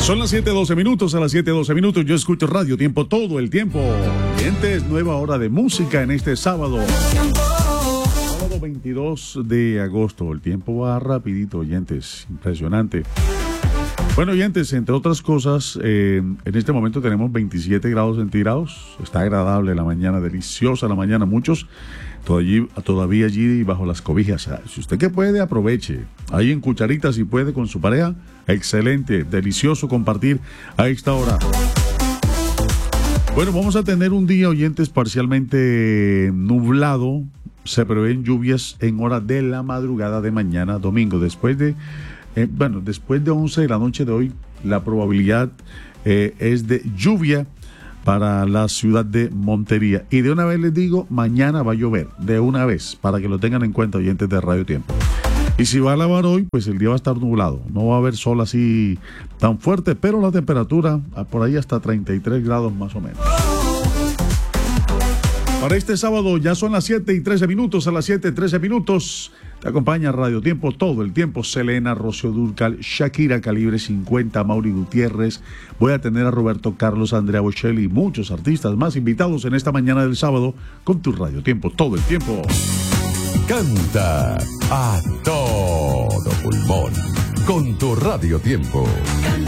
Son las 7:12 minutos, a las 7:12 minutos yo escucho Radio Tiempo todo el tiempo. Oyentes, nueva hora de música en este sábado. Sábado 22 de agosto. El tiempo va rapidito, oyentes. Impresionante. Bueno, oyentes, entre otras cosas, en este momento tenemos 27 grados centígrados. Está agradable la mañana, deliciosa la mañana. Muchos todavía allí bajo las cobijas. Si usted que puede, aproveche. Ahí en cucharitas, si puede, con su pareja. Excelente, delicioso compartir a esta hora. Bueno, vamos a tener un día, oyentes, parcialmente nublado. Se prevén lluvias en horas de la madrugada de mañana, domingo. Después de 11 de la noche de hoy, la probabilidad es de lluvia para la ciudad de Montería. Y de una vez les digo, mañana va a llover, de una vez, para que lo tengan en cuenta, oyentes de Radio Tiempo. Y si va a lavar hoy, pues el día va a estar nublado. No va a haber sol así tan fuerte, pero la temperatura por ahí hasta 33 grados más o menos. Para este sábado ya son las 7:13 minutos, a las 7:13 minutos. Te acompaña Radio Tiempo todo el tiempo. Selena, Rocío Dúrcal, Shakira, Calibre 50, Mauri Gutiérrez. Voy a tener a Roberto Carlos, Andrea Bocelli y muchos artistas más invitados en esta mañana del sábado con tu Radio Tiempo todo el tiempo. Canta a todo pulmón con tu Radio Tiempo.